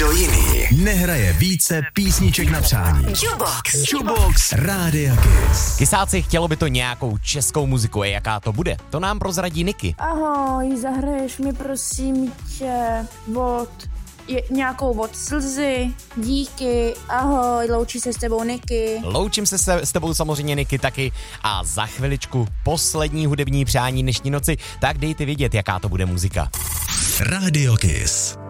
Nikdo jiný nehraje více písniček na přání. Jukebox Rádia Kiss. Kysáci, chtělo by to nějakou českou muziku, a jaká to bude? To nám prozradí Niky. Ahoj, zahraješ mi prosím tě nějakou od Slzy, díky, ahoj, loučí se s tebou Niky. Loučím se s tebou samozřejmě Niky taky a za chviličku poslední hudební přání dnešní noci, tak dejte vědět, jaká to bude muzika. Radio Kiss.